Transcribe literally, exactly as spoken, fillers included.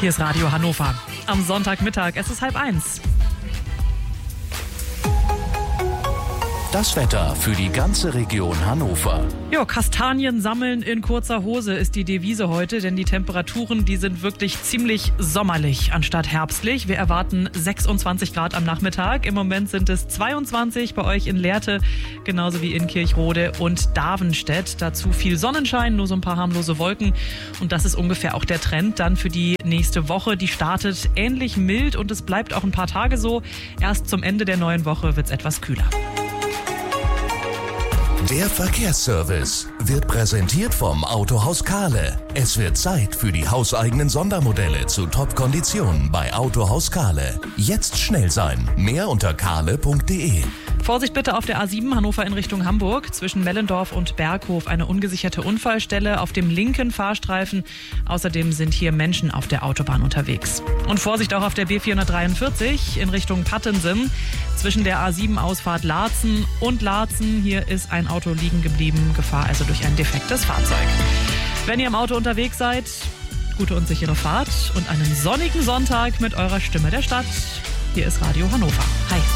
Hier ist Radio Hannover. Am Sonntagmittag, es ist halb eins. Das Wetter für die ganze Region Hannover. Jo, Kastanien sammeln in kurzer Hose ist die Devise heute, denn die Temperaturen, die sind wirklich ziemlich sommerlich anstatt herbstlich. Wir erwarten sechsundzwanzig Grad am Nachmittag. Im Moment sind es zweiundzwanzig bei euch in Lehrte, genauso wie in Kirchrode und Davenstedt. Dazu viel Sonnenschein, nur so ein paar harmlose Wolken. Und das ist ungefähr auch der Trend dann für die nächste Woche. Die startet ähnlich mild und es bleibt auch ein paar Tage so. Erst zum Ende der neuen Woche wird es etwas kühler. Der Verkehrsservice wird präsentiert vom Autohaus Kahle. Es wird Zeit für die hauseigenen Sondermodelle zu Top-Konditionen bei Autohaus Kahle. Jetzt schnell sein. Mehr unter kahle punkt de. Vorsicht bitte auf der A sieben Hannover in Richtung Hamburg. Zwischen Mellendorf und Berghof eine ungesicherte Unfallstelle auf dem linken Fahrstreifen. Außerdem sind hier Menschen auf der Autobahn unterwegs. Und Vorsicht auch auf der B vierhundertdreiundvierzig in Richtung Pattensen. Zwischen der A sieben Ausfahrt Laatzen und Laatzen. Hier ist ein Auto liegen geblieben. Gefahr also durch ein defektes Fahrzeug. Wenn ihr im Auto unterwegs seid, gute und sichere Fahrt und einen sonnigen Sonntag mit eurer Stimme der Stadt. Hier ist Radio Hannover. Hi.